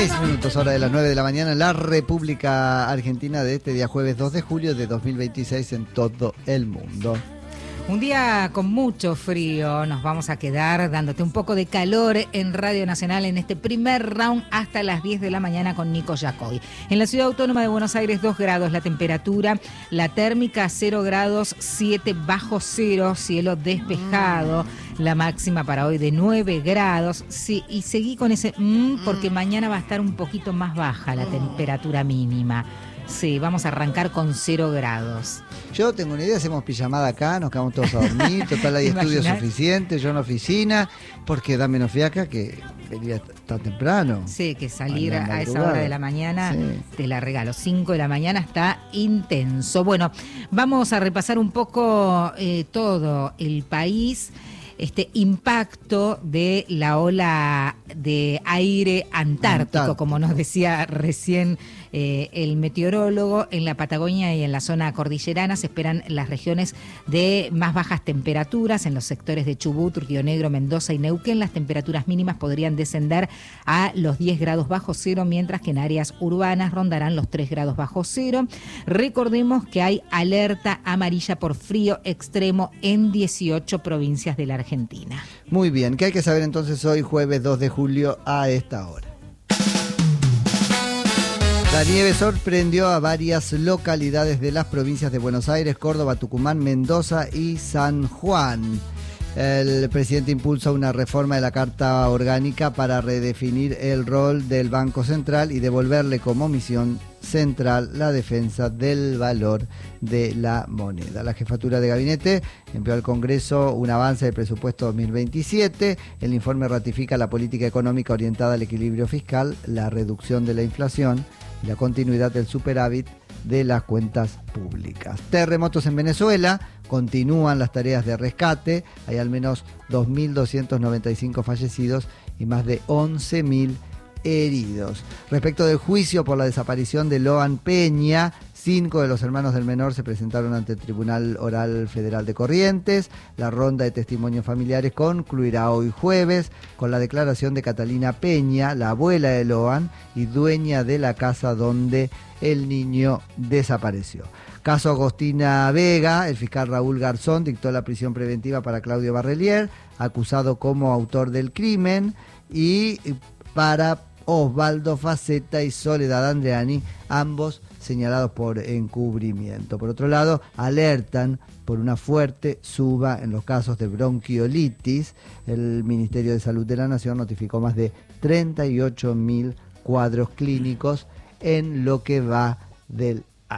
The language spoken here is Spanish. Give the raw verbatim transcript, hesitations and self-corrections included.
Seis minutos, hora de las nueve de la mañana en la República Argentina de este día jueves dos de julio de dos mil veintiséis en todo el mundo. Un día con mucho frío, nos vamos a quedar dándote un poco de calor en Radio Nacional en este primer round hasta las diez de la mañana con Nico Yacoy. En la Ciudad Autónoma de Buenos Aires dos grados la temperatura, la térmica cero grados, siete bajo cero, cielo despejado, la máxima para hoy de nueve grados. Sí, y seguí con ese mmm porque mañana va a estar un poquito más baja la temperatura mínima. Sí, vamos a arrancar con cero grados. Yo tengo una idea, hacemos pijamada acá, nos quedamos todos a dormir, total hay estudios suficientes, yo en oficina, porque da menos fiaca que venir tan temprano. Sí, que salir a, a esa hora de la mañana, sí. Te la regalo, cinco de la mañana está intenso. Bueno, vamos a repasar un poco eh, todo el país. Este impacto de la ola de aire antártico, Antártico. como nos decía recién eh, el meteorólogo. En la Patagonia y en la zona cordillerana se esperan las regiones de más bajas temperaturas. En los sectores de Chubut, Río Negro, Mendoza y Neuquén, las temperaturas mínimas podrían descender a los diez grados bajo cero, mientras que en áreas urbanas rondarán los tres grados bajo cero. Recordemos que hay alerta amarilla por frío extremo en dieciocho provincias de la Argentina. Argentina. Muy bien, ¿qué hay que saber entonces hoy jueves dos de julio a esta hora? La nieve sorprendió a varias localidades de las provincias de Buenos Aires, Córdoba, Tucumán, Mendoza y San Juan. El presidente impulsa una reforma de la Carta Orgánica para redefinir el rol del Banco Central y devolverle como misión central la defensa del valor de la moneda. La jefatura de gabinete envió al Congreso un avance del presupuesto dos mil veintisiete. El informe ratifica la política económica orientada al equilibrio fiscal, la reducción de la inflación y la continuidad del superávit de las cuentas públicas. Terremotos en Venezuela, continúan las tareas de rescate, hay al menos dos mil doscientos noventa y cinco fallecidos y más de once mil heridos. Respecto del juicio por la desaparición de Loan Peña, cinco de los hermanos del menor se presentaron ante el Tribunal Oral Federal de Corrientes. La ronda de testimonios familiares concluirá hoy jueves con la declaración de Catalina Peña, la abuela de Loan y dueña de la casa donde el niño desapareció. Caso Agostina Vega, el fiscal Raúl Garzón dictó la prisión preventiva para Claudio Barrelier, acusado como autor del crimen, y para Osvaldo Facetta y Soledad Andreani, ambos señalados por encubrimiento. Por otro lado, alertan por una fuerte suba en los casos de bronquiolitis. El Ministerio de Salud de la Nación notificó más de treinta y ocho mil cuadros clínicos en lo que va del